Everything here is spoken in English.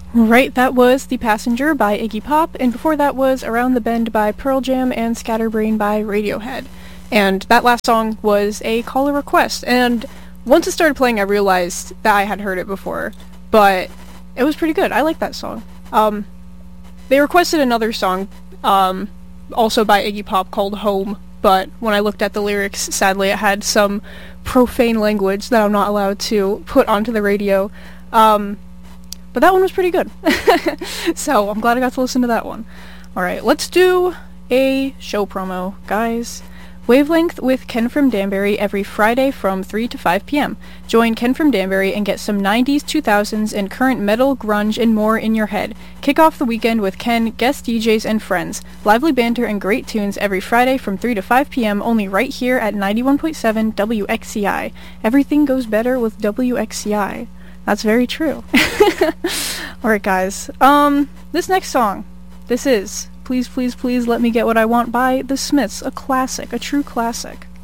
Right, that was The Passenger by Iggy Pop, and before that was Around the Bend by Pearl Jam and Scatterbrain by Radiohead. And that last song was a call or request, and once it started playing I realized that I had heard it before, but it was pretty good. I like that song. They requested another song, also by Iggy Pop called Home, but when I looked at the lyrics, sadly it had some profane language that I'm not allowed to put onto the radio. But that one was pretty good. So I'm glad I got to listen to that one. Alright, let's do a show promo, guys. Wavelength with Ken from Danbury every Friday from 3 to 5 p.m. Join Ken from Danbury and get some 90s, 2000s, and current metal, grunge, and more in your head. Kick off the weekend with Ken, guest DJs, and friends. Lively banter and great tunes every Friday from 3 to 5 p.m. only right here at 91.7 WXCI. Everything goes better with WXCI. That's very true. Alright, guys. This next song. This is Please, Please, Please Let Me Get What I Want by The Smiths. A classic. A true classic.